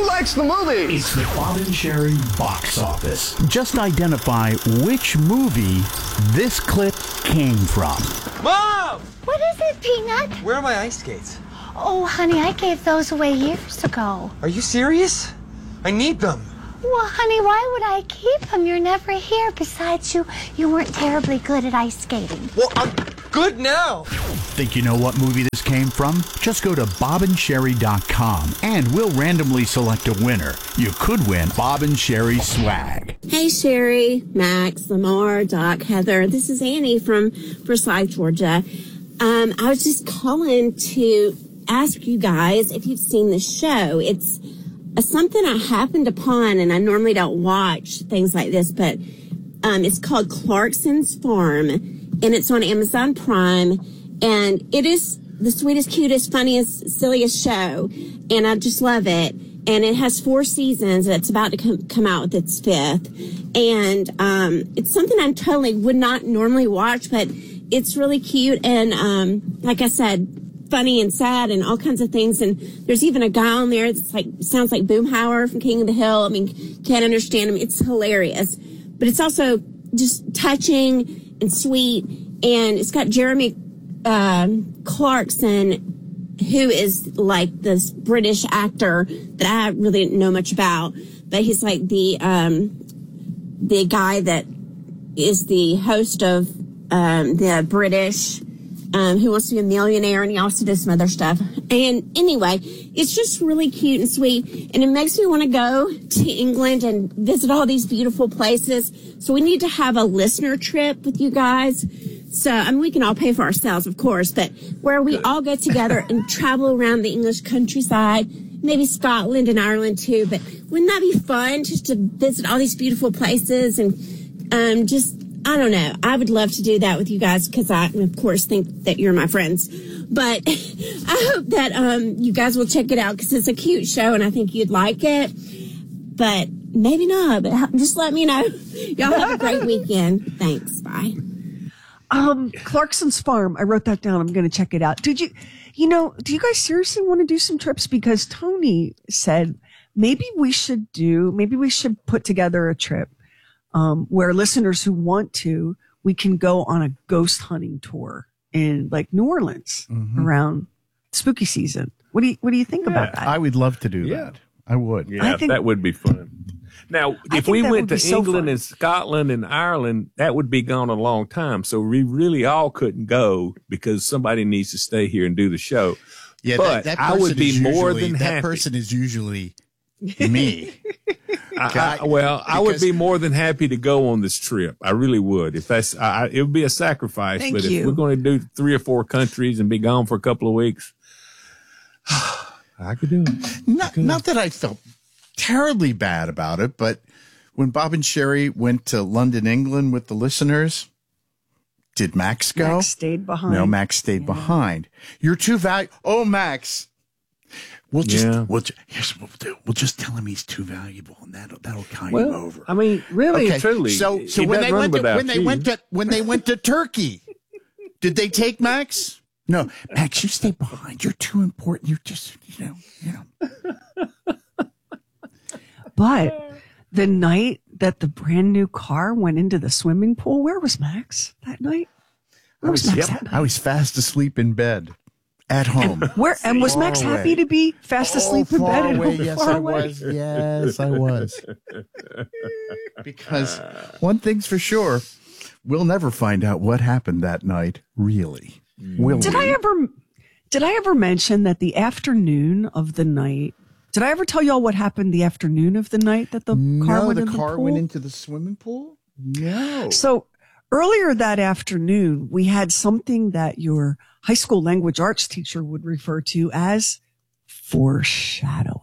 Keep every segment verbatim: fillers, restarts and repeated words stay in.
Who likes the movie? It's the Bob and Sherry Box Office. Just identify which movie this clip came from. Mom! What is it, Peanut? Where are my ice skates? Oh, honey, I gave those away years ago. Are you serious? I need them. Well, honey, why would I keep them? You're never here. Besides, you, you weren't terribly good at ice skating. Well, I'm good now. Think you know what movie this came from? Just go to bob and sherry dot com and we'll randomly select a winner. You could win Bob and Sherry swag. Hey, Sherry, Max, Lamar, Doc, Heather. This is Annie from Forsyth, Georgia. Um, I was just calling to ask you guys if you've seen the show. It's uh, something I happened upon, and I normally don't watch things like this, but um, it's called Clarkson's Farm, and it's on Amazon Prime, and it is the sweetest, cutest, funniest, silliest show, and I just love it. And it has four seasons. It's about to come, come out with its fifth, and um, it's something I totally would not normally watch, but it's really cute, and um, like I said, funny and sad and all kinds of things. And there's even a guy on there that's like, sounds like Boomhauer from King of the Hill. I mean, can't understand him. It's hilarious, but it's also just touching and sweet. And it's got Jeremy um, Clarkson, who is like this British actor that I really didn't know much about, but he's like the um, the guy that is the host of um, the British Um, Who Wants to Be a Millionaire, and he also does some other stuff. And anyway, it's just really cute and sweet, and it makes me want to go to England and visit all these beautiful places. So we need to have a listener trip with you guys. So, I mean, we can all pay for ourselves, of course, but where we all get together and travel around the English countryside, maybe Scotland and Ireland too. But wouldn't that be fun, just to visit all these beautiful places and um, just... I don't know. I would love to do that with you guys because I, of course, think that you're my friends. But I hope that um, you guys will check it out because it's a cute show and I think you'd like it. But maybe not. But just let me know. Y'all have a great weekend. Thanks. Bye. Um, Clarkson's Farm. I wrote that down. I'm going to check it out. Did you, you know, do you guys seriously want to do some trips? Because Tony said maybe we should do, maybe we should put together a trip. Um, where listeners who want to, we can go on a ghost hunting tour in like New Orleans mm-hmm. around spooky season. What do you, what do you think yeah, about that? I would love to do yeah. that. I would. Yeah, I think, that would be fun. Now, I if we went to so England fun. and Scotland and Ireland, that would be gone a long time. So we really all couldn't go because somebody needs to stay here and do the show. Yeah, but that, that I would be usually, more than that happy. That person is usually me. I, I, well, I would be more than happy to go on this trip. I really would. If that's, I, it would be a sacrifice. Thank but you. if we're going to do three or four countries and be gone for a couple of weeks, I could do it. Not, could. not that I felt terribly bad about it, but when Bob and Sherry went to London, England with the listeners, did Max go? Max stayed behind. No, Max stayed yeah. behind. You're too valuable. Oh, Max. We'll just, yeah. we'll just, here's what we'll do. We'll just tell him he's too valuable, and that'll that'll carry well, him over. I mean, really, okay. truly. So, so when they went to when they you. went to when they went to Turkey, did they take Max? No, Max, you stay behind. You're too important. You just, you know, you know. But the night that the brand new car went into the swimming pool, where was Max that night? Where was, was Max? Yep, that night? I was fast asleep in bed. At home. And where and was Max away. happy to be fast asleep oh, in bed at away. home? Yes, far I away? was. Yes, I was. Because one thing's for sure, we'll never find out what happened that night, really. Will did we? I ever did I ever mention that the afternoon of the night did I ever tell y'all what happened the afternoon of the night that the no, car went the in the car pool? went into the swimming pool? No. So earlier that afternoon, we had something that your high school language arts teacher would refer to as foreshadowing.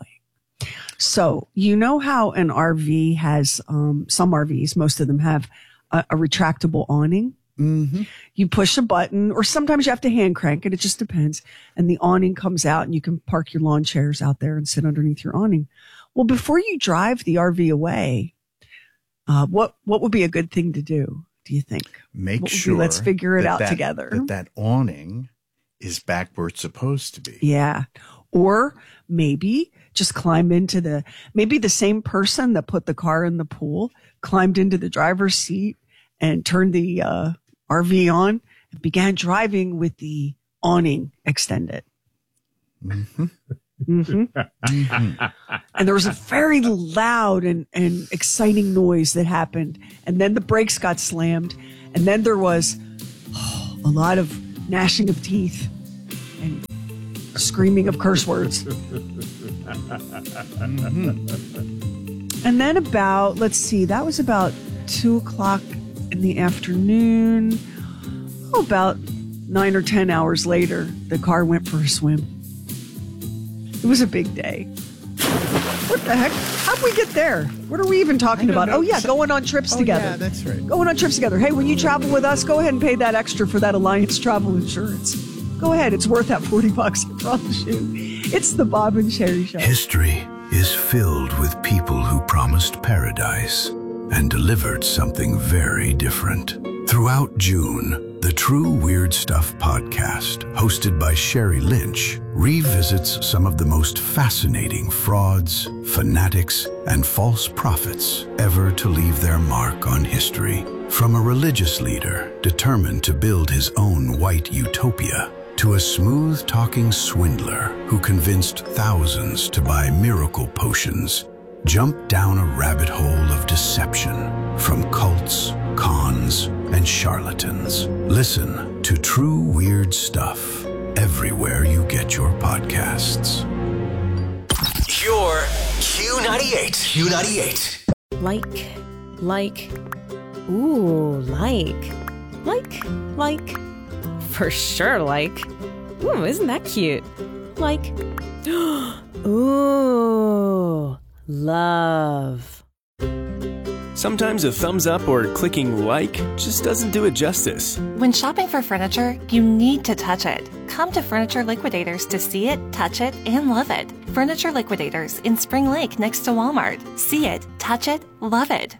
So you know how an R V has, um, some R Vs, most of them have a, a retractable awning. Mm-hmm. You push a button, or sometimes you have to hand crank it. It just depends. And the awning comes out and you can park your lawn chairs out there and sit underneath your awning. Well, before you drive the R V away, uh, what, what would be a good thing to do? Do you think? Make what sure. Be, let's figure it that out that, together. That that awning is back where it's supposed to be. Yeah. Or maybe just climb into the, maybe the same person that put the car in the pool climbed into the driver's seat and turned the uh, R V on and began driving with the awning extended. Mm-hmm. Mm-hmm. Mm-hmm. And there was a very loud and, and exciting noise that happened. And then the brakes got slammed. And then there was oh, a lot of gnashing of teeth and screaming of curse words. Mm-hmm. And then about, let's see, that was about two o'clock in the afternoon. Oh, about nine or ten hours later, the car went for a swim. It was a big day. What the heck? How'd we get there? What are we even talking about? know. Oh, yeah, going on trips Oh, together. yeah, that's right. Going on trips together. Hey, when you travel with us, go ahead and pay that extra for that Alliance travel insurance. Go ahead. It's worth that forty bucks, I promise you. It's the Bob and Sherry Show. History is filled with people who promised paradise and delivered something very different. Throughout June, the True Weird Stuff podcast, hosted by Sherry Lynch, revisits some of the most fascinating frauds, fanatics, and false prophets ever to leave their mark on history. From a religious leader determined to build his own white utopia, to a smooth-talking swindler who convinced thousands to buy miracle potions, jump down a rabbit hole of deception from cults, cons, and charlatans. Listen to True Weird Stuff everywhere you get your podcasts. Your Q ninety-eight. Q ninety-eight. Like, like, ooh, like, like, like, for sure, like. Ooh, isn't that cute? Like, ooh, love. Sometimes a thumbs up or clicking like just doesn't do it justice. When shopping for furniture, you need to touch it. Come to Furniture Liquidators to see it, touch it, and love it. Furniture Liquidators in Spring Lake next to Walmart. See it, touch it, love it.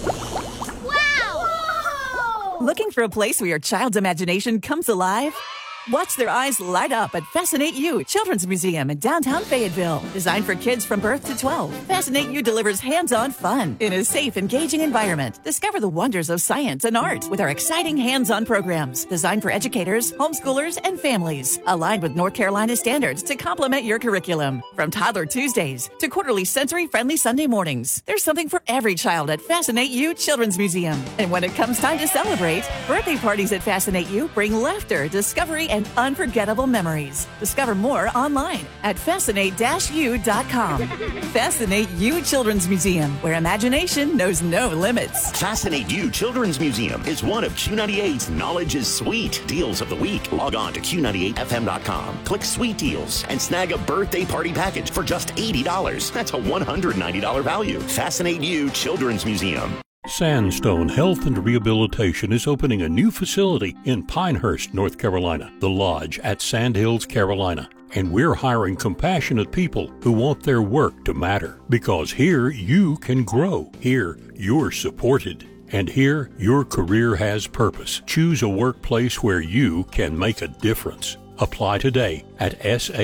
Wow! Looking for a place where your child's imagination comes alive? Watch their eyes light up at Fascinate You Children's Museum in downtown Fayetteville. Designed for kids from birth to twelve, Fascinate You delivers hands-on fun in a safe, engaging environment. Discover the wonders of science and art with our exciting hands-on programs designed for educators, homeschoolers, and families. Aligned with North Carolina standards to complement your curriculum. From Toddler Tuesdays to quarterly sensory-friendly Sunday mornings, there's something for every child at Fascinate You Children's Museum. And when it comes time to celebrate, birthday parties at Fascinate You bring laughter, discovery, and unforgettable memories. Discover more online at fascinate dash u dot com. Fascinate You Children's Museum, where imagination knows no limits. Fascinate You Children's Museum is one of Q ninety-eight's Knowledge is Sweet deals of the week. Log on to Q ninety-eight F M dot com, click Sweet Deals, and snag a birthday party package for just eighty dollars. That's a one hundred ninety dollars value. Fascinate You Children's Museum. Sandstone Health and Rehabilitation is opening a new facility in Pinehurst, North Carolina, The Lodge at Sandhills, Carolina. And we're hiring compassionate people who want their work to matter. Because here you can grow. Here you're supported. And here your career has purpose. Choose a workplace where you can make a difference. Apply today at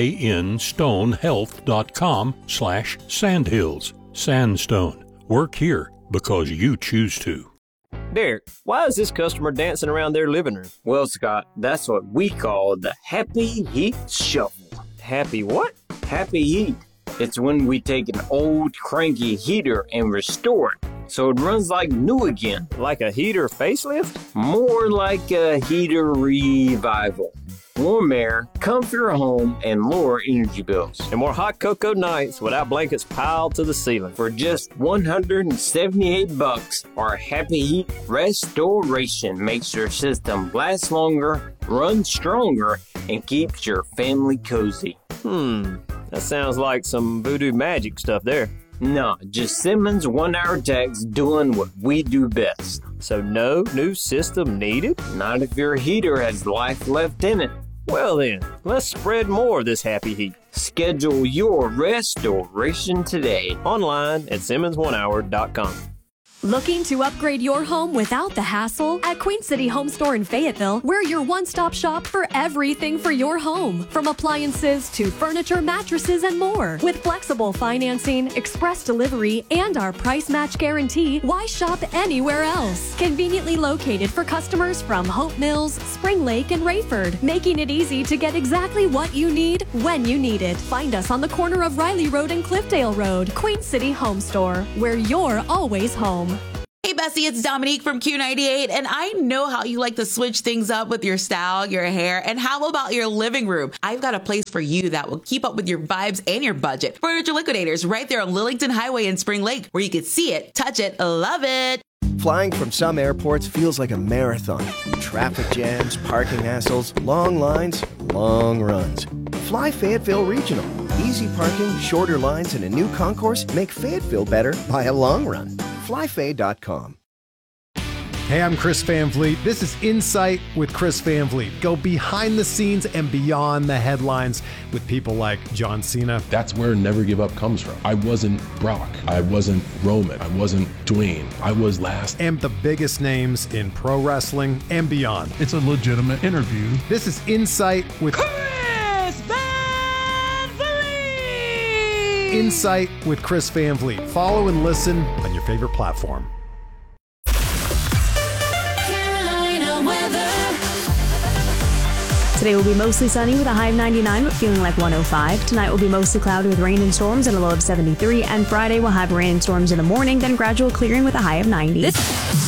sanstonehealth.com slash sandhills. Sandstone. Work here because you choose to. Derek, why is this customer dancing around their living room? Well, Scott, that's what we call the Happy Heat Shuffle. Happy what? Happy Heat. It's when we take an old cranky heater and restore it so it runs like new again. Like a heater facelift? More like a heater revival. Warm air, comfier home, and lower energy bills. And more hot cocoa nights without blankets piled to the ceiling. For just one hundred seventy-eight bucks, our Happy Heat Restoration makes your system last longer, run stronger, and keeps your family cozy. Hmm, that sounds like some voodoo magic stuff there. Nah, just Simmons one-hour techs doing what we do best. So no new system needed? Not if your heater has life left in it. Well then, let's spread more of this happy heat. Schedule your restoration today. Online at simmons one hour dot com. Looking to upgrade your home without the hassle? At Queen City Home Store in Fayetteville, we're your one-stop shop for everything for your home. From appliances to furniture, mattresses, and more. With flexible financing, express delivery, and our price match guarantee, why shop anywhere else? Conveniently located for customers from Hope Mills, Spring Lake, and Rayford, making it easy to get exactly what you need when you need it. Find us on the corner of Riley Road and Cliffdale Road. Queen City Home Store, where you're always home. Hey, Bessie, it's Dominique from Q ninety-eight, and I know how you like to switch things up with your style, your hair, and how about your living room? I've got a place for you that will keep up with your vibes and your budget. Furniture Liquidators, right there on Lillington Highway in Spring Lake, where you can see it, touch it, love it. Flying from some airports feels like a marathon. Traffic jams, parking hassles, long lines, long runs. Fly Fayetteville Regional. Easy parking, shorter lines, and a new concourse make Fayetteville better by a long run. fly fay dot com. Hey, I'm Chris Van Vliet. This is Insight with Chris Van Vliet. Go behind the scenes and beyond the headlines with people like John Cena. That's where Never Give Up comes from. I wasn't Brock. I wasn't Roman. I wasn't Dwayne. I was last. And the biggest names in pro wrestling and beyond. It's a legitimate interview. This is Insight with Chris Van Vliet. Insight with Chris Van Vliet. Follow and listen on your favorite platform. Today will be mostly sunny with a high of ninety-nine, but feeling like one oh five. Tonight will be mostly cloudy with rain and storms and a low of seventy-three. And Friday will have rain and storms in the morning, then gradual clearing with a high of ninety. This-